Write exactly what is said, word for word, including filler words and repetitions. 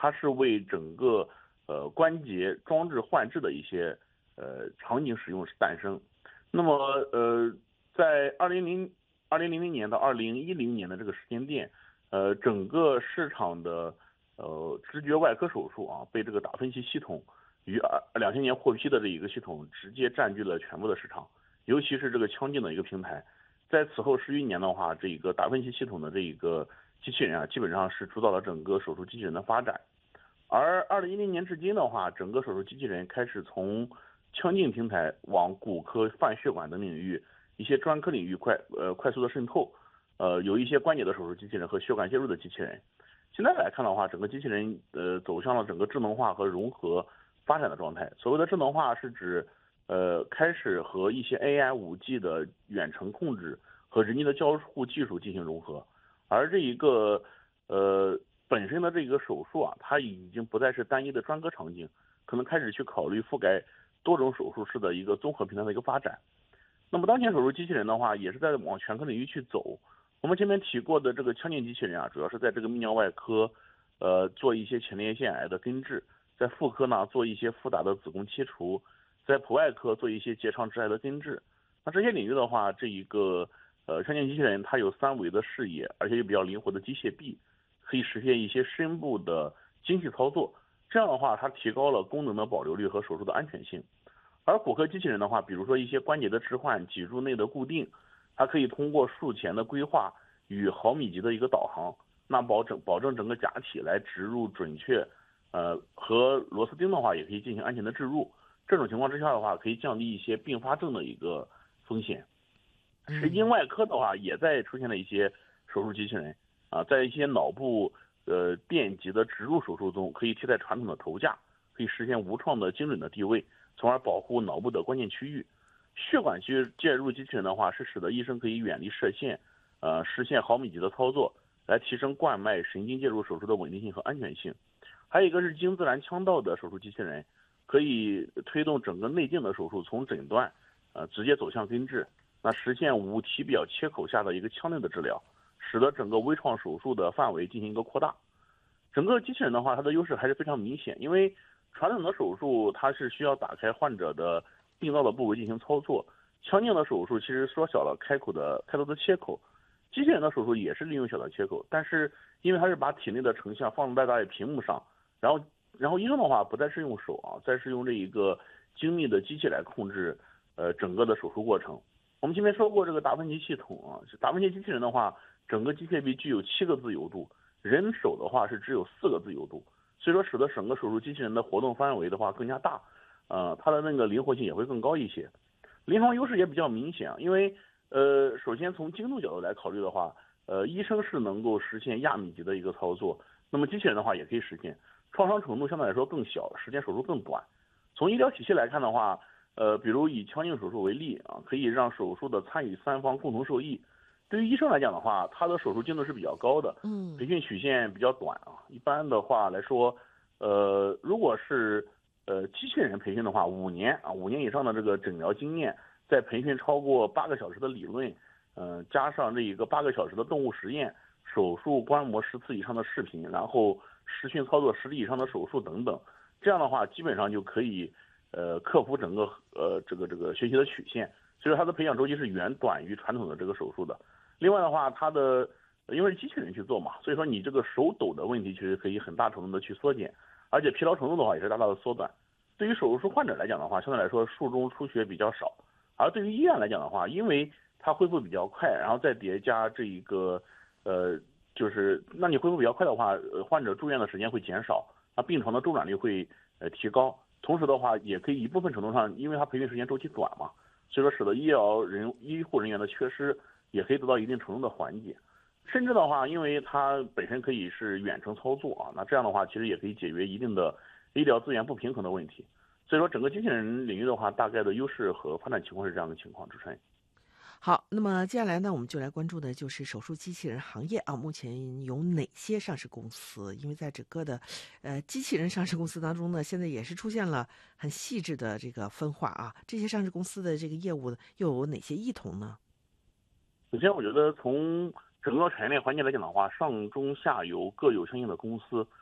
它是为整个呃关节装置换置的一些呃场景使用诞生。那么呃，在二零零二零零零年到二零一零年的这个时间点，呃，整个市场的呃直觉外科手术啊，被这个达芬奇系统于二两千年获批的这一个系统直接占据了全部的市场，尤其是这个腔镜的一个平台。在此后十余年的话，这一个达芬奇系统的这一个机器人啊，基本上是主导了整个手术机器人的发展。而二零一零年至今的话，整个手术机器人开始从腔镜平台往骨科、泛血管等领域一些专科领域快呃快速的渗透，呃有一些关节的手术机器人和血管介入的机器人。现在来看的话，整个机器人呃走向了整个智能化和融合发展的状态。所谓的智能化是指呃开始和一些 A I、五 G 的远程控制和人机的交互技术进行融合，而这一个呃本身的这个手术啊，它已经不再是单一的专科场景，可能开始去考虑覆盖多种手术室的一个综合平台的一个发展。那么当前手术机器人的话，也是在往全科领域去走。我们前面提过的这个腔镜机器人啊，主要是在这个泌尿外科，呃，做一些前列腺癌的根治，在妇科呢做一些复杂的子宫切除，在普外科做一些结肠致癌的根治。那这些领域的话，这一个呃腔镜机器人它有三维的视野，而且有比较灵活的机械臂，可以实现一些深部的精细操作。这样的话，它提高了功能的保留率和手术的安全性。而骨科机器人的话，比如说一些关节的置换、脊柱内的固定，它可以通过术前的规划与毫米级的一个导航，那保证保证整个假体来植入准确，呃和螺丝钉的话也可以进行安全的置入。这种情况之下的话，可以降低一些并发症的一个风险。神经外科的话，也在出现了一些手术机器人啊，在一些脑部呃电极的植入手术中，可以替代传统的头架，可以实现无创的精准的定位，从而保护脑部的关键区域。血管介介入机器人的话，是使得医生可以远离射线，呃，实现毫米级的操作，来提升冠脉神经介入手术的稳定性和安全性。还有一个是经自然腔道的手术机器人，可以推动整个内镜的手术从诊断，呃，直接走向根治，那实现无体表切口下的一个腔内的治疗，使得整个微创手术的范围进行一个扩大。整个机器人的话，它的优势还是非常明显，因为传统的手术它是需要打开患者的病灶的部位进行操作，腔镜的手术其实缩小了开口的开头的切口，机器人的手术也是利用小的切口，但是因为它是把体内的成像放在大屏屏幕上，然后然后医生的话不再是用手啊，再是用这一个精密的机器来控制呃整个的手术过程。我们前面说过这个达芬奇系统啊，达芬奇机器人的话，整个机械臂具有七个自由度，人手的话是只有四个自由度，所以说使得整个手术机器人的活动范围的话更加大，呃，它的那个灵活性也会更高一些，临床优势也比较明显啊，因为呃，首先从精度角度来考虑的话，呃，医生是能够实现亚米级的一个操作，那么机器人的话也可以实现，创伤程度相对来说更小，时间手术更短。从医疗体系来看的话，呃，比如以腔镜手术为例啊，可以让手术的参与三方共同受益。对于医生来讲的话，他的手术精度是比较高的， 嗯培训曲线比较短啊。一般的话来说，呃，如果是呃机器人培训的话，五年啊，五年以上的这个诊疗经验，再培训超过八个小时的理论，嗯、呃，加上这一个八个小时的动物实验，手术观摩十次以上的视频，然后实训操作十例以上的手术等等，这样的话基本上就可以呃克服整个呃这个这个学习的曲线，所以说它的培养周期是远短于传统的这个手术的。另外的话，它的因为是机器人去做嘛，所以说你这个手抖的问题其实可以很大程度的去缩减，而且疲劳程度的话也是大大的缩短。对于手术患者来讲的话，相对来说术中出血比较少，而对于医院来讲的话，因为它恢复比较快，然后再叠加这一个呃就是那你恢复比较快的话，呃患者住院的时间会减少，那病床的周转率会呃提高，同时的话也可以一部分程度上，因为它培训时间周期短嘛，所以说使得医疗人医护人员的缺失也可以得到一定程度的缓解。甚至的话，因为它本身可以是远程操作啊，那这样的话其实也可以解决一定的医疗资源不平衡的问题。所以说整个机器人领域的话，大概的优势和发展情况是这样的情况，主持人。 好，那么接下来呢，我们就来关注的就是手术机器人行业啊，目前有哪些上市公司？因为在整个的，呃，机器人上市公司当中呢，现在也是出现了很细致的这个分化啊。这些上市公司的这个业务又有哪些异同呢？ 首先，我觉得从整个产业链环节来讲的话，上中下游各有相应的公司。